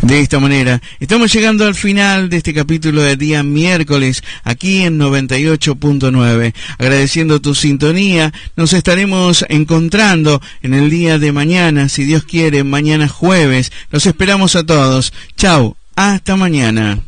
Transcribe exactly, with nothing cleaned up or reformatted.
De esta manera, estamos llegando al final de este capítulo de día miércoles, aquí en noventa y ocho punto nueve. Agradeciendo tu sintonía, nos estaremos encontrando en el día de mañana, si Dios quiere, mañana jueves. Los esperamos a todos. Chau, hasta mañana.